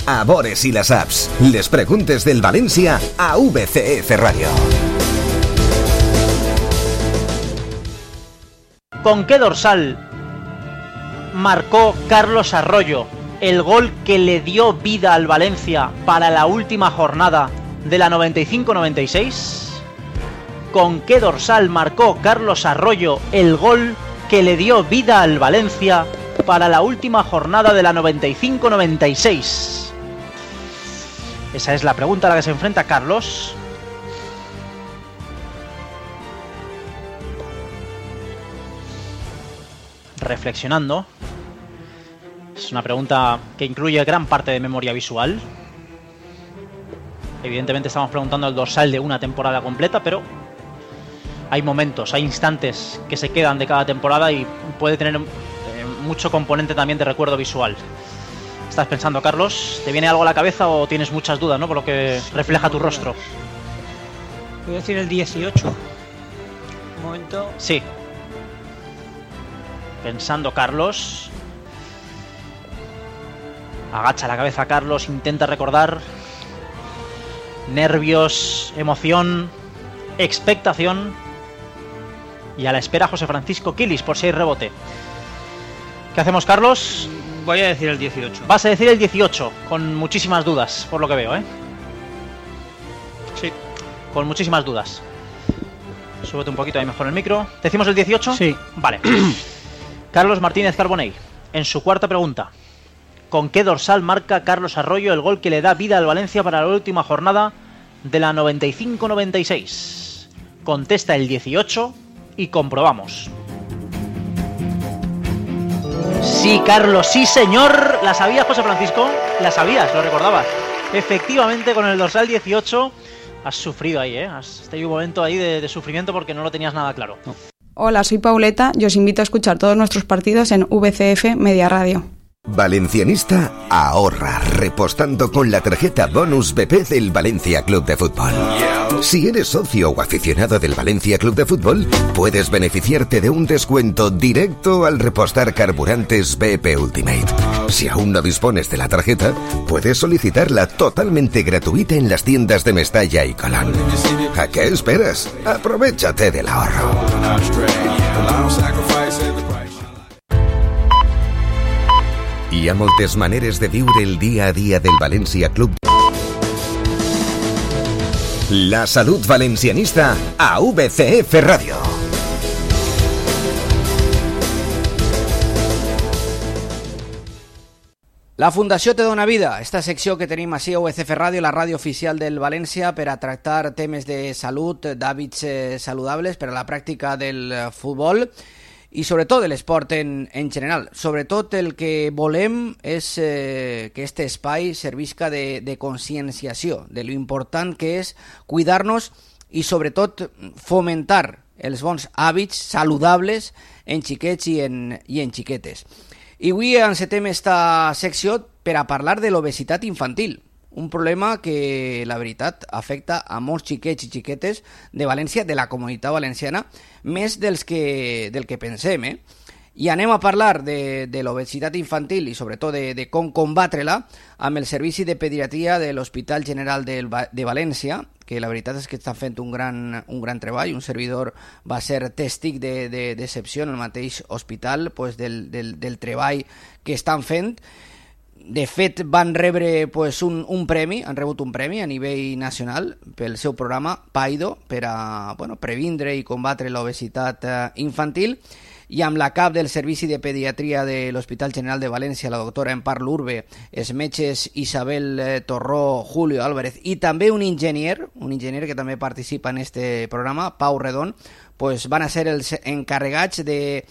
a Bores y las apps. Les preguntes del Valencia a VCF Radio. ¿Con qué dorsal marcó Carlos Arroyo el gol que le dio vida al Valencia para la última jornada de la 95-96? ¿Con qué dorsal marcó Carlos Arroyo el gol que le dio vida al Valencia para la última jornada de la 95-96? Esa es la pregunta a la que se enfrenta Carlos. Reflexionando. Es una pregunta que incluye gran parte de memoria visual. Evidentemente estamos preguntando el dorsal de una temporada completa, pero hay momentos, hay instantes que se quedan de cada temporada y puede tener mucho componente también de recuerdo visual. ¿Estás pensando, Carlos? ¿Te viene algo a la cabeza o tienes muchas dudas, ¿no? Por lo que refleja tu rostro. Voy a decir el 18. Un momento. Sí. Pensando, Carlos. Agacha la cabeza, Carlos. Intenta recordar. Nervios, emoción, expectación. Y a la espera José Francisco Quilis por si hay rebote. ¿Qué hacemos, Carlos? Voy a decir el 18. Vas a decir el 18, con muchísimas dudas, por lo que veo, ¿eh? Sí. Con muchísimas dudas. Súbete un poquito ahí mejor el micro. ¿Decimos el 18? Sí. Vale. Carlos Martínez Carbonell, en su cuarta pregunta. ¿Con qué dorsal marca Carlos Arroyo el gol que le da vida al Valencia para la última jornada de la 95-96? Contesta el 18 y comprobamos. Sí, Carlos, sí, señor. ¿La sabías, José Francisco? ¿La sabías? ¿Lo recordabas? Efectivamente, con el dorsal 18 has sufrido ahí, ¿eh? Has tenido un momento ahí de sufrimiento porque no lo tenías nada claro. No. Hola, soy Pauleta y os invito a escuchar todos nuestros partidos en VCF Media Radio. Valencianista ahorra repostando con la tarjeta Bonus BP del Valencia Club de Fútbol. Si eres socio o aficionado del Valencia Club de Fútbol, puedes beneficiarte de un descuento directo al repostar carburantes BP Ultimate. Si aún no dispones de la tarjeta, puedes solicitarla totalmente gratuita en las tiendas de Mestalla y Colón. ¿A qué esperas? Aprovechate del ahorro. Hi ha moltes maneres de viure el dia a dia del València Club. La salut valencianista a VCF Radio. La Fundació Te Dona Vida, esta secció que tenim així a VCF Ràdio, la ràdio oficial del València, per a tractar temes de salut, d'hàbits saludables, per a la pràctica del futbol i sobretot de l'esport en general. Sobretot el que volem és que aquest espai servisca de conscienciació de lo important que és cuidar-nos i sobretot fomentar els bons hàbits saludables en xiquets i en xiquetes. I avui encetem esta secció per a parlar de l'obesitat infantil, un problema que, la veritat, afecta a molts xiquets i xiquetes de València, de la comunitat valenciana, més del que pensem, eh? I anem a parlar de l'obesitat infantil i sobretot de com combatre-la amb el Servici de Pediatria de l'Hospital General de València, que la veritat és que està fent un gran treball. Un servidor va ser tèstic d'excepció en el mateix hospital pues, del treball que estan fent. De fet, van rebre pues, un premi, han rebut un premi a nivell nacional pel seu programa PAIDO per a previndre i combatre l'obesitat infantil. I amb la cap del Servici de Pediatria de l'Hospital General de València, la doctora Empar Lurbe, els metges Isabel Torró, Julio Álvarez i també un enginyer que també participa en este programa, Pau Redon, pues van a ser els encarregats de